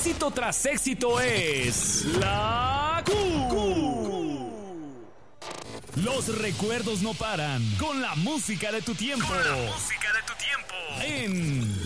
Éxito tras éxito es la Q. Los recuerdos no paran con la música de tu tiempo. En